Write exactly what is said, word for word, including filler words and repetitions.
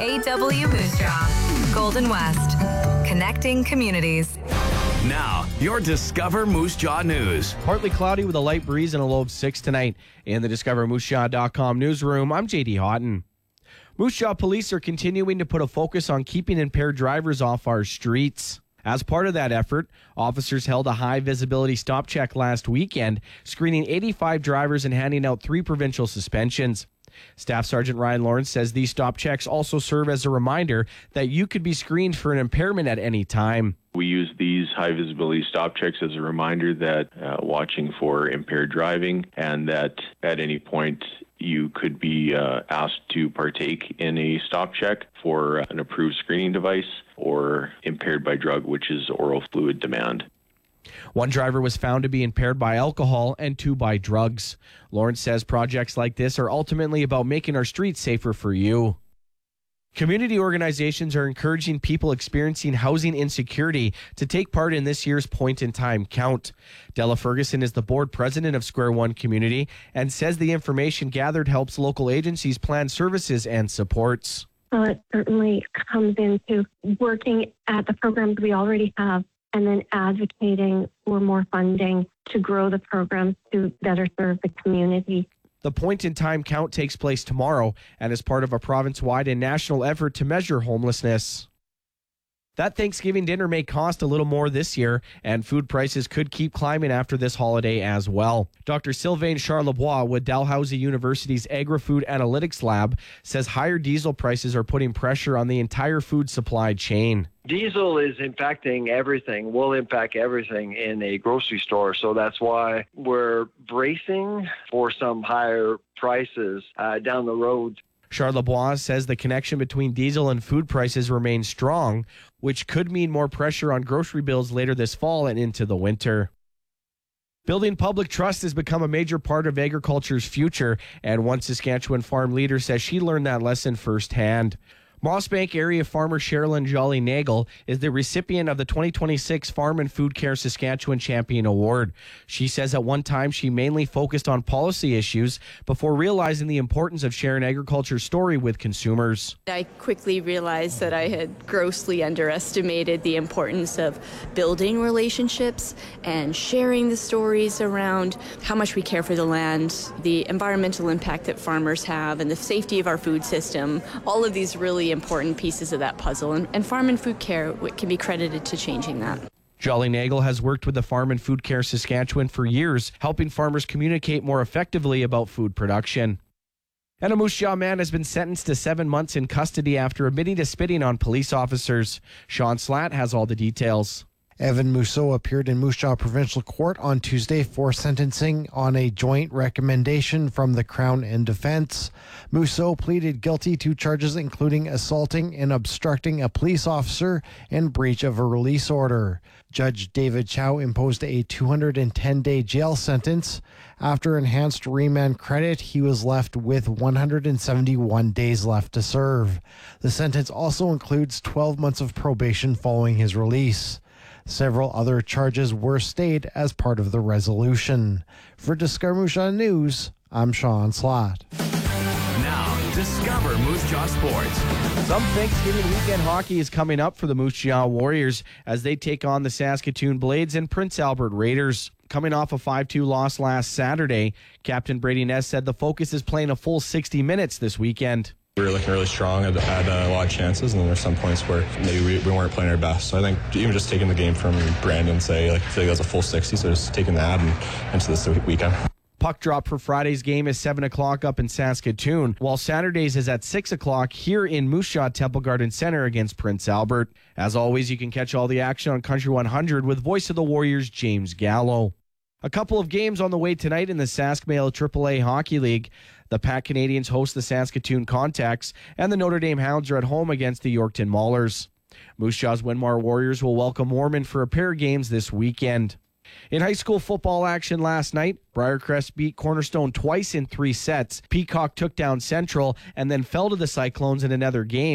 A W Moose Jaw, Golden West, connecting communities. Now, your Discover Moose Jaw News. Partly cloudy with a light breeze and a low of six tonight. In the Discover Moose Jaw dot com newsroom, I'm J D Houghton. Moose Jaw police are continuing to put a focus on keeping impaired drivers off our streets. As part of that effort, officers held a high-visibility stop check last weekend, screening eighty-five drivers and handing out three provincial suspensions. Staff Sergeant Ryan Lawrence says these stop checks also serve as a reminder that you could be screened for an impairment at any time. We use these high visibility stop checks as a reminder that uh, watching for impaired driving, and that at any point you could be uh, asked to partake in a stop check for an approved screening device or impaired by drug, which is oral fluid demand. One driver was found to be impaired by alcohol and two by drugs. Lawrence says projects like this are ultimately about making our streets safer for you. Community organizations are encouraging people experiencing housing insecurity to take part in this year's point-in-time count. Della Ferguson is the board president of Square One Community and says the information gathered helps local agencies plan services and supports. Well, it certainly comes into working at the programs we already have and then advocating for more funding to grow the programs to better serve the community. The point-in-time count takes place tomorrow and is part of a province-wide and national effort to measure homelessness. That Thanksgiving dinner may cost a little more this year, and food prices could keep climbing after this holiday as well. Doctor Sylvain Charlebois with Dalhousie University's Agri-Food Analytics Lab says higher diesel prices are putting pressure on the entire food supply chain. Diesel is impacting everything, will impact everything in a grocery store. So that's why we're bracing for some higher prices uh, down the road. Charlebois says the connection between diesel and food prices remains strong, which could mean more pressure on grocery bills later this fall and into the winter. Building public trust has become a major part of agriculture's future, and one Saskatchewan farm leader says she learned that lesson firsthand. Mossbank area farmer Sherilyn Jolly-Nagel is the recipient of the twenty twenty-six Farm and Food Care Saskatchewan Champion Award. She says at one time she mainly focused on policy issues before realizing the importance of sharing agriculture's story with consumers. I quickly realized that I had grossly underestimated the importance of building relationships and sharing the stories around how much we care for the land, the environmental impact that farmers have, and the safety of our food system. All of these really important pieces of that puzzle, and, and Farm and Food Care can be credited to changing that. Jolly-Nagel has worked with the Farm and Food Care Saskatchewan for years, helping farmers communicate more effectively about food production. And a Moose Jaw man has been sentenced to seven months in custody after admitting to spitting on police officers. Sean Slatt has all the details. Evan Mousseau appeared in Moose Jaw Provincial Court on Tuesday for sentencing on a joint recommendation from the Crown and Defence. Mousseau pleaded guilty to charges including assaulting and obstructing a police officer and breach of a release order. Judge David Chow imposed a two hundred ten day jail sentence. After enhanced remand credit, he was left with one hundred seventy-one days left to serve. The sentence also includes twelve months of probation following his release. Several other charges were stayed as part of the resolution. For Discover Moose Jaw News, I'm Sean Slatt. Now, Discover Moose Jaw Sports. Some Thanksgiving weekend hockey is coming up for the Moose Jaw Warriors as they take on the Saskatoon Blades and Prince Albert Raiders. Coming off a five two loss last Saturday, Captain Brady Ness said the focus is playing a full sixty minutes this weekend. We were looking really strong, had, had uh, a lot of chances, and then there's some points where maybe we, we weren't playing our best. So I think even just taking the game from Brandon, say, like, I feel like that was a full sixty, so just taking that and into this weekend. Puck drop for Friday's game is seven o'clock up in Saskatoon, while Saturday's is at six o'clock here in Moose Jaw Temple Garden Center against Prince Albert. As always, you can catch all the action on Country one hundred with voice of the Warriors, James Gallo. A couple of games on the way tonight in the Saskmail triple A Hockey League. The Pack Canadians host the Saskatoon Contacts, and the Notre Dame Hounds are at home against the Yorkton Maulers. Moose Jaw's Winmar Warriors will welcome Mormon for a pair of games this weekend. In high school football action last night, Briarcrest beat Cornerstone twice in three sets. Peacock took down Central and then fell to the Cyclones in another game.